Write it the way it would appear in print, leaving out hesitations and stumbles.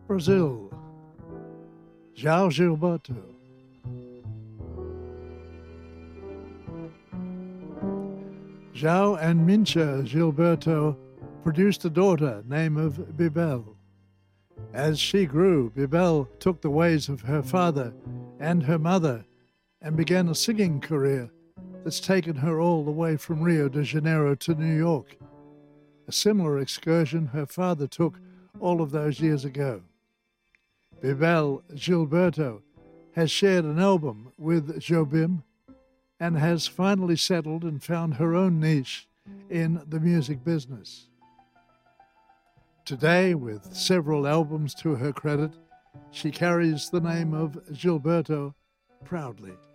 Brazil, João Gilberto. João and Mincha Gilberto produced a daughter named Bebel. As she grew, Bebel took the ways of her father and her mother and began a singing career that's taken her all the way from Rio de Janeiro to New York. A similar excursion her father took all of those years ago. Bebel Gilberto has shared an album with Jobim and has finally settled and found her own niche in the music business. Today, with several albums to her credit, she carries the name of Gilberto proudly.